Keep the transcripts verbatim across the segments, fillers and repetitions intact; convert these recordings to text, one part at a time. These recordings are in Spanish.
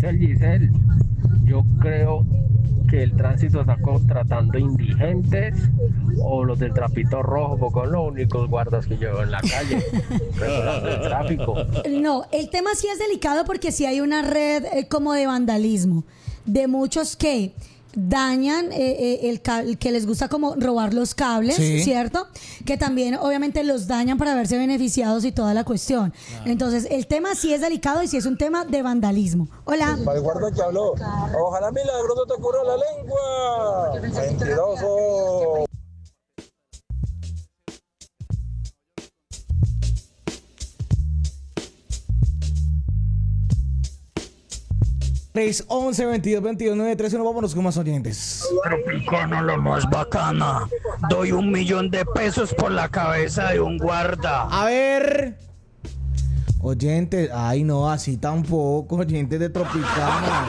Giselle, Giselle, yo creo que el tránsito está contratando indigentes o los del trapito rojo, porque son los únicos guardas que llevo en la calle, regulando el tráfico. No, el tema sí es delicado porque sí hay una red eh, como de vandalismo, de muchos que dañan eh, eh, el, ca- el que les gusta como robar los cables, Sí. ¿cierto? Que también obviamente los dañan para verse beneficiados y toda la cuestión. Entonces el tema sí es delicado y sí es un tema de vandalismo. Hola. Para el guarda que habló. Ojalá milagro no te curó la lengua. Mentiroso. tres, once, veintidós, veintidós, nueve, tres, uno. Vámonos con más oyentes. Tropicana, la más bacana. Doy un millón de pesos por la cabeza de un guarda. A ver. Oyentes, ay no, así tampoco, oyentes de Tropicana.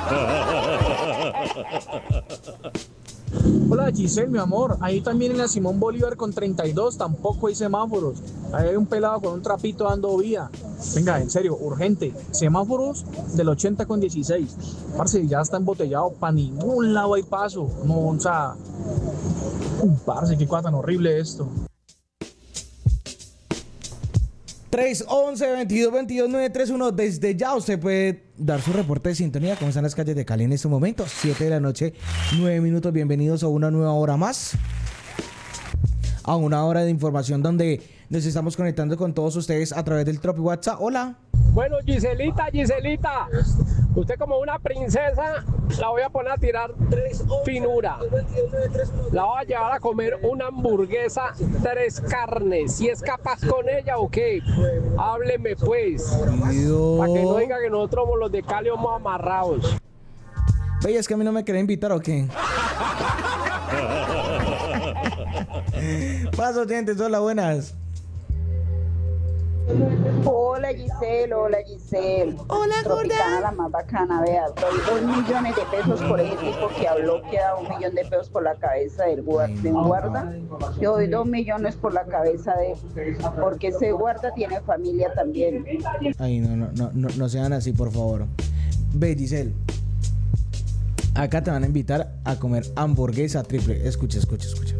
Hola Giselle, mi amor. Ahí también en la Simón Bolívar con treinta y dos tampoco hay semáforos. Ahí hay un pelado con un trapito dando vía. Venga, en serio, urgente. Semáforos del ochenta con dieciséis. Parce, ya está embotellado. Para ningún lado hay paso. No, o sea... uh, parce, qué cosa tan horrible esto. tres, once, veintidós, veintidós, nueve, tres, uno. Desde ya usted puede dar su reporte de sintonía. ¿Cómo están las calles de Cali en este momento? siete de la noche, nueve minutos. Bienvenidos a una nueva hora más. A una hora de información donde nos estamos conectando con todos ustedes a través del Tropi WhatsApp. Hola. Bueno, Giselita, Giselita, usted como una princesa, la voy a poner a tirar finura. La voy a llevar a comer una hamburguesa, tres carnes. Si es capaz con ella o qué, hábleme pues. Para que no diga que nosotros somos los de Cali somos amarrados. Oye, es que a mí no me quería invitar o qué. Paso, oyentes, hola, buenas. Hola Giselle, hola Giselle. Hola, Tropicana, gorda. la más bacana, vea, doy dos millones de pesos por ese tipo que habló que da un millón de pesos por la cabeza del guarda, de un guarda. Yo doy dos millones por la cabeza de, porque ese guarda tiene familia también. Ay, no, no, no, no, no sean así, por favor. Ve, Giselle. Acá te van a invitar a comer hamburguesa triple. Escucha, escucha, escucha.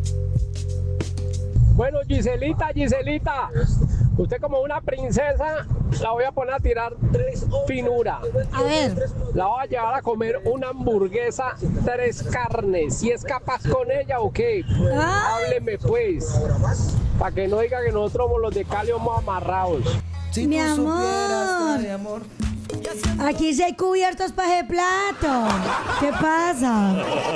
Bueno, Giselita, Giselita, usted como una princesa, la voy a poner a tirar finura. A ver. La voy a llevar a comer una hamburguesa, tres carnes. Si es capaz con ella o qué, Ah. hábleme pues. Para que no diga que nosotros somos los de Cali somos amarrados. Si Mi tú amor. supieras, ay, amor. Aquí sí hay cubiertos para ese plato. ¿Qué pasa?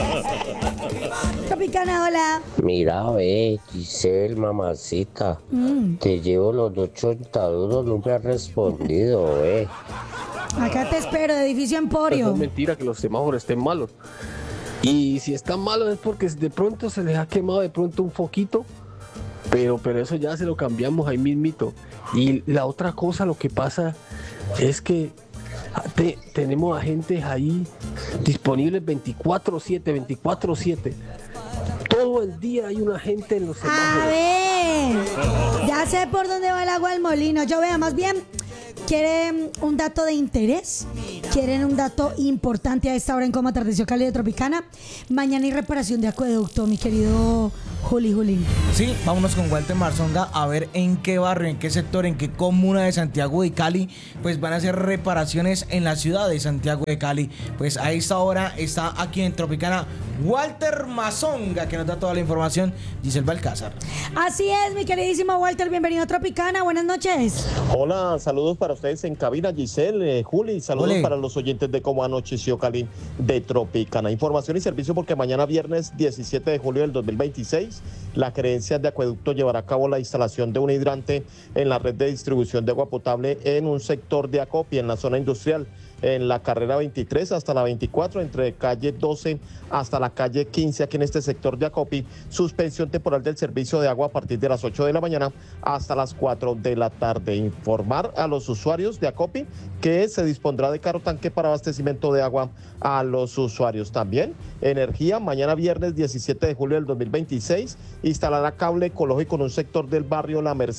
Tropicana, hola. Mira, ve, Giselle, mamacita, Mm, te llevo los ochenta duros, no me has respondido, ve. acá te espero, de edificio Pues Emporio. no es mentira que los semáforos estén malos. Y si están malos es porque de pronto se les ha quemado de pronto un foquito. Pero, pero eso ya se lo cambiamos ahí mismito. Y la otra cosa, lo que pasa es que te- tenemos agentes ahí disponibles veinticuatro siete, veinticuatro siete. Todo el día hay un agente en los A semáforos. ver, ya sé por dónde va el agua del molino. Yo vea, más bien, ¿quieren un dato de interés? ¿Quieren un dato importante a esta hora en Coma Atardeció Cali de Tropicana? Mañana hay reparación de acueducto, mi querido Juli Juli. Sí, vámonos con Walter Marzonga a ver en qué barrio, en qué sector, en qué comuna de Santiago de Cali pues van a hacer reparaciones en la ciudad de Santiago de Cali. Pues a esta hora está aquí en Tropicana Walter Marzonga, que nos da toda la información. Giselle Balcázar. Así es, mi queridísimo Walter, bienvenido a Tropicana, buenas noches. Hola, saludos para ustedes en cabina, Giselle, eh, Juli, saludos Ole. para los oyentes de Cómo Anocheció Cali de Tropicana. Información y servicio porque mañana viernes diecisiete de julio del dos mil veintiséis, la Gerencia de Acueducto llevará a cabo la instalación de un hidrante en la red de distribución de agua potable en un sector de acopio en la zona industrial, en la carrera veintitrés hasta la veinticuatro, entre calle doce hasta la calle quince, aquí en este sector de Acopi. Suspensión temporal del servicio de agua a partir de las ocho de la mañana hasta las cuatro de la tarde. Informar a los usuarios de Acopi que se dispondrá de carro tanque para abastecimiento de agua a los usuarios. También Energía, mañana viernes diecisiete de julio del dos mil veintiséis, instalará cable ecológico en un sector del barrio La Merced,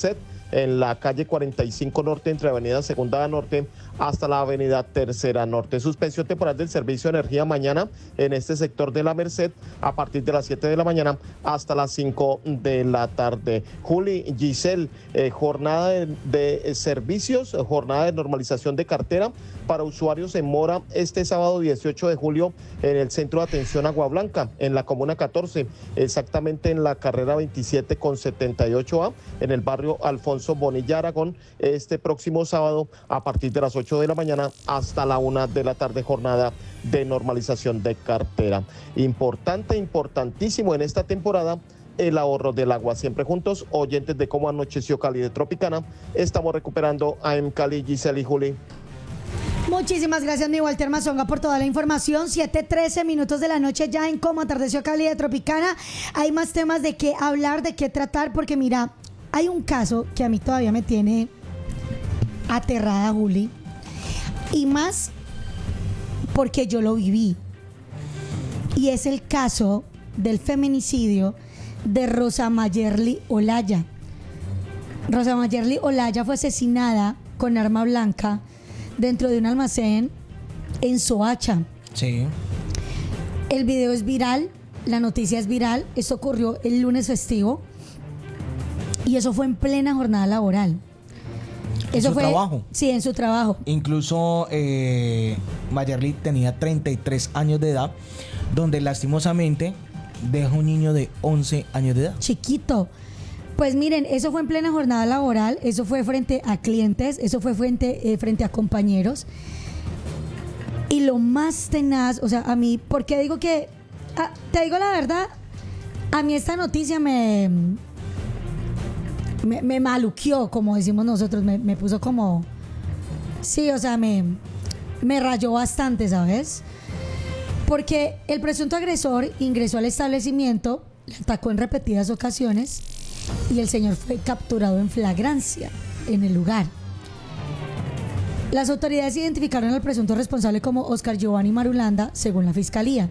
en la calle cuarenta y cinco Norte, entre Avenida Segunda Norte hasta la Avenida Tercera Norte. Suspensión temporal del servicio de energía mañana en este sector de la Merced a partir de las siete de la mañana hasta las cinco de la tarde. Juli, Giselle, eh, jornada de, de servicios, jornada de normalización de cartera para usuarios en mora este sábado dieciocho de julio en el Centro de Atención Agua Blanca, en la Comuna catorce, exactamente en la carrera veintisiete con setenta y ocho A, en el barrio Alfonso Bonilla Aragón, este próximo sábado a partir de las ocho de la mañana hasta la una de la tarde, jornada de normalización de cartera. Importante, importantísimo en esta temporada, el ahorro del agua. Siempre juntos, oyentes de Cómo Anocheció Cali de Tropicana, estamos recuperando a M Cali, Giselle y Juli. Muchísimas gracias, mi Walter Mazonga, por toda la información. siete trece minutos de la noche ya en Cómo Atardeció Cali de Tropicana. Hay más temas de qué hablar, de qué tratar, porque mira, hay un caso que a mí todavía me tiene aterrada, Juli, y más porque yo lo viví. Y es el caso del feminicidio de Rosa Mayerly Olaya. Rosa Mayerly Olaya fue asesinada con arma blanca dentro de un almacén en Soacha. Sí. El video es viral, la noticia es viral. Esto ocurrió el lunes festivo y eso fue en plena jornada laboral. ¿En Eso su fue, trabajo? Sí, en su trabajo. Incluso eh, Mayerly tenía treinta y tres años de edad, donde lastimosamente deja un niño de once años de edad. Chiquito. Pues miren, eso fue en plena jornada laboral, eso fue frente a clientes, eso fue frente, eh, frente a compañeros. Y lo más tenaz, o sea, a mí, porque digo que, ah, te digo la verdad, a mí esta noticia me, me, me maluqueó, como decimos nosotros, me, me puso como, sí, o sea, me, me rayó bastante, ¿sabes? Porque el presunto agresor ingresó al establecimiento, le atacó en repetidas ocasiones y el señor fue capturado en flagrancia en el lugar. Las autoridades identificaron al presunto responsable como Oscar Giovanni Marulanda, según la fiscalía.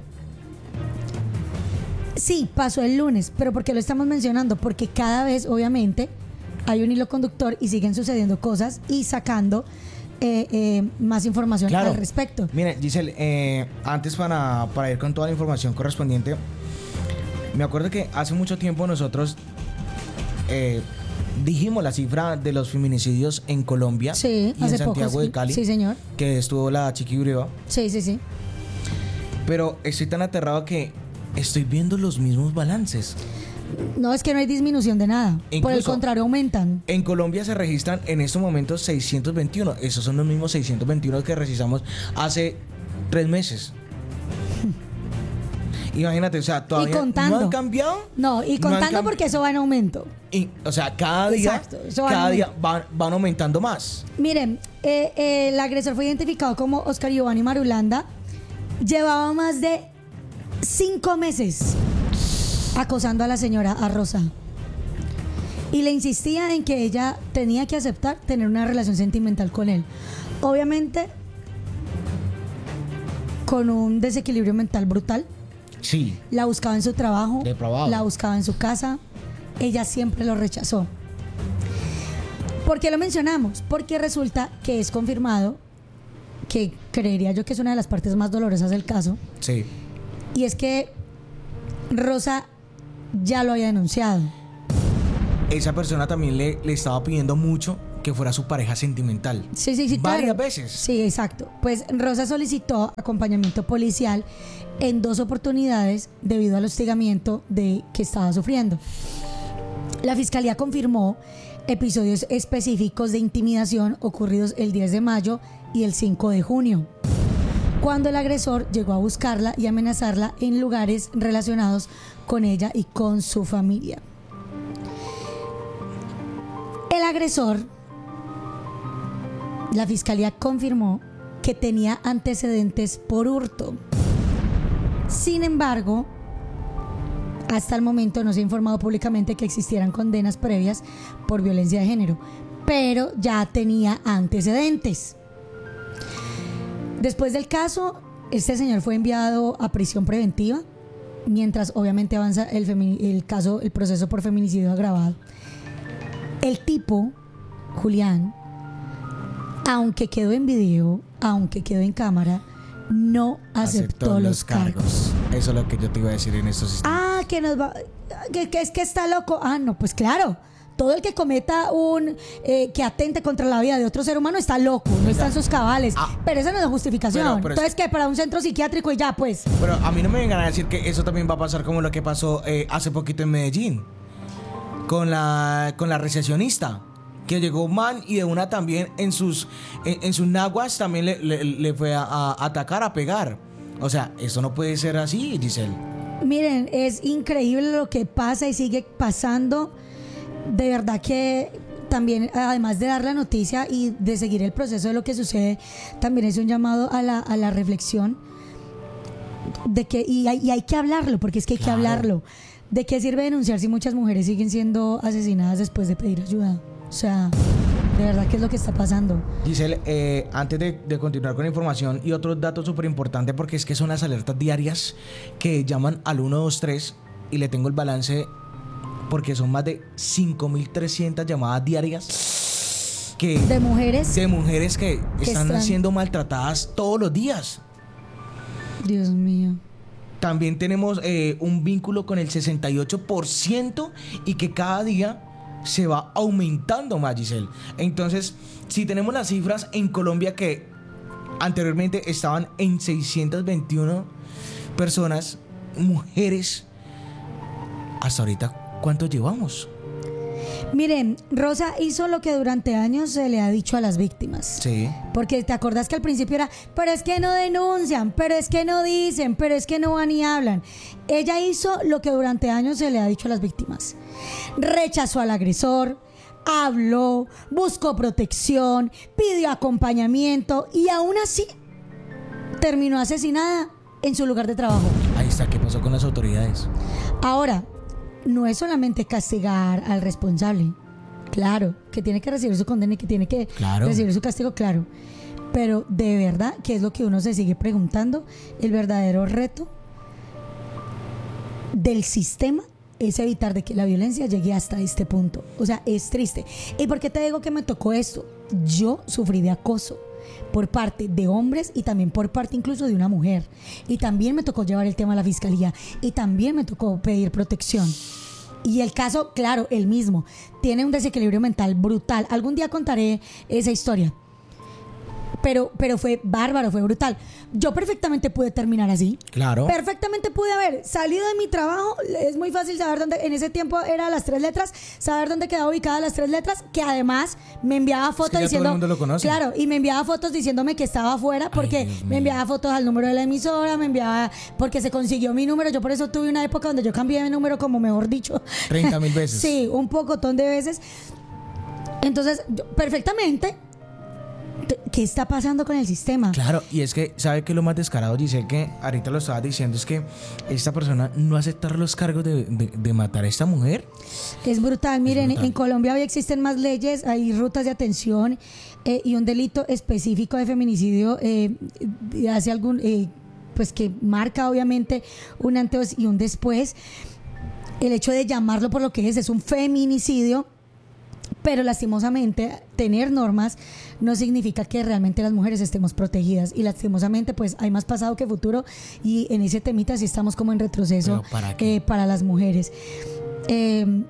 Sí, pasó el lunes, pero ¿por qué lo estamos mencionando? Porque cada vez, obviamente, hay un hilo conductor y siguen sucediendo cosas y sacando eh, eh, más información Claro. al respecto. Mire, Giselle, eh, antes para, para ir con toda la información correspondiente, me acuerdo que hace mucho tiempo nosotros eh, dijimos la cifra de los feminicidios en Colombia Sí, y en hace Santiago poco, de sí. Cali, Sí, señor. que estuvo la Chiqui Breva. Sí, sí, sí. Pero estoy tan aterrado que estoy viendo los mismos balances. No, es que no hay disminución de nada. Por el Incluso- contrario, aumentan. En Colombia se registran en estos momentos seiscientos veintiuno. Esos son los mismos seiscientos veintiuno que registramos hace tres meses. Imagínate, o sea, todavía Y contando. no han cambiado. No, y No han contando cam- porque eso va en aumento. Y, o sea, cada día, Exacto, eso va cada en día van, van aumentando más. Miren, eh, eh, el agresor fue identificado como Oscar Giovanni Marulanda. Llevaba más de cinco meses acosando a la señora, a Rosa. Y le insistía en que ella tenía que aceptar tener una relación sentimental con él. Obviamente, con un desequilibrio mental brutal. Sí. La buscaba en su trabajo, Depravado. la buscaba en su casa. Ella siempre lo rechazó. ¿Por qué lo mencionamos? Porque resulta que es confirmado, que creería yo que es una de las partes más dolorosas del caso, Sí. y es que Rosa ya lo había denunciado. Esa persona también le, le estaba pidiendo mucho que fuera su pareja sentimental. Sí, sí, sí, Varias claro. veces. Sí, exacto. Pues Rosa solicitó acompañamiento policial en dos oportunidades debido al hostigamiento de que estaba sufriendo. La fiscalía confirmó episodios específicos de intimidación ocurridos el diez de mayo y el cinco de junio, cuando el agresor llegó a buscarla y amenazarla en lugares relacionados con ella y con su familia. El agresor, la fiscalía confirmó que tenía antecedentes por hurto. Sin embargo, hasta el momento no se ha informado públicamente que existieran condenas previas por violencia de género, pero ya tenía antecedentes. Después del caso, este señor fue enviado a prisión preventiva, mientras obviamente avanza el, femini- el caso, el proceso por feminicidio agravado. El tipo Julián, aunque quedó en video, aunque quedó en cámara, no aceptó, aceptó los cargos. cargos. Eso es lo que yo te iba a decir en estos instantes. Ah, que nos va, que, que es que está loco. Ah, no, pues claro. Todo el que cometa un eh, que atente contra la vida de otro ser humano está loco, no está en sus cabales. Ah, pero esa no es la justificación. Pero, pero Entonces, es que... ¿qué? Para un centro psiquiátrico y ya, pues. Pero a mí no me vengan a decir que eso también va a pasar como lo que pasó eh, hace poquito en Medellín con la con la recesionista, que llegó un man y de una también en sus en, en sus naguas también le, le, le fue a, a atacar, a pegar. O sea, eso no puede ser así, Giselle. Miren, es increíble lo que pasa y sigue pasando. De verdad que también, además de dar la noticia y de seguir el proceso de lo que sucede, también es un llamado a la, a la reflexión de que, y hay, y hay que hablarlo, porque es que hay claro. que hablarlo. ¿De qué sirve denunciar si muchas mujeres siguen siendo asesinadas después de pedir ayuda? O sea, de verdad, ¿qué es lo que está pasando? Giselle, eh, antes de, de continuar con la información y otros datos súper importantes, porque es que son las alertas diarias que llaman al uno dos tres y le tengo el balance, porque son más de cinco mil trescientas llamadas diarias que, de mujeres de mujeres que, que están, están siendo maltratadas todos los días. Dios mío. También tenemos eh, un vínculo con el sesenta y ocho por ciento y que cada día se va aumentando más, Giselle. Entonces, si tenemos las cifras en Colombia que anteriormente estaban en seiscientas veintiuna personas, mujeres, hasta ahorita, ¿cuánto llevamos? Miren, Rosa hizo lo que durante años se le ha dicho a las víctimas. Sí. Porque te acordás que al principio era, pero es que no denuncian, pero es que no dicen, pero es que no van y hablan. Ella hizo lo que durante años se le ha dicho a las víctimas. Rechazó al agresor, habló, buscó protección, pidió acompañamiento y aún así terminó asesinada en su lugar de trabajo. Ahí está, ¿qué pasó con las autoridades? Ahora, no es solamente castigar al responsable. Claro, que tiene que recibir su condena y que tiene que claro. recibir su castigo, claro. Pero de verdad, ¿qué es lo que uno se sigue preguntando? El verdadero reto del sistema es evitar de que la violencia llegue hasta este punto. O sea, es triste. ¿Y por qué te digo que me tocó esto? Yo sufrí de acoso por parte de hombres y también por parte incluso de una mujer. Y también me tocó llevar el tema a la fiscalía y también me tocó pedir protección. Y el caso, claro, el mismo, tiene un desequilibrio mental brutal. Algún día contaré esa historia. Pero, pero fue bárbaro, fue brutal. Yo perfectamente pude terminar así. Claro. Perfectamente pude haber salido de mi trabajo. Es muy fácil saber dónde, en ese tiempo era las tres letras, saber dónde quedaba ubicadas las tres letras, que además me enviaba fotos es que diciendo. Todo el mundo lo conoce. Claro, y me enviaba fotos diciéndome que estaba afuera porque Ay, me enviaba fotos al número de la emisora, me enviaba porque se consiguió mi número. Yo por eso tuve una época donde yo cambié mi número, como mejor dicho, treinta mil veces. Sí, un pocotón de veces. Entonces, yo, perfectamente. ¿Qué está pasando con el sistema? Claro, y es que, ¿sabe qué es lo más descarado? Dice que, ahorita lo estaba diciendo, es que esta persona no aceptar los cargos de, de, de matar a esta mujer. Es brutal, miren, es brutal. En Colombia hoy existen más leyes, hay rutas de atención eh, y un delito específico de feminicidio eh, hace algún, eh, pues que marca obviamente un antes y un después. El hecho de llamarlo por lo que es, es un feminicidio. Pero lastimosamente tener normas no significa que realmente las mujeres estemos protegidas y lastimosamente pues hay más pasado que futuro y en ese temita sí estamos como en retroceso ¿para, eh, para las mujeres. Eh,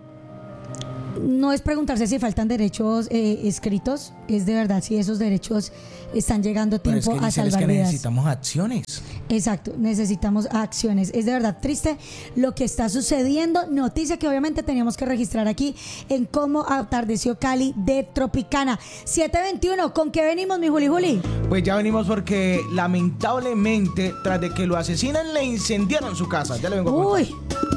no es preguntarse si faltan derechos eh, escritos, es de verdad si esos derechos están llegando a tiempo Pero es que a salvar es que vidas. Necesitamos acciones. Exacto, necesitamos acciones. Es de verdad triste lo que está sucediendo. Noticia que obviamente teníamos que registrar aquí en Cómo Atardeció Cali de Tropicana. siete veintiuno, ¿con qué venimos, mi Juli Juli? Pues ya venimos porque lamentablemente tras de que lo asesinan le incendiaron su casa. Ya le vengo a contar. Uy.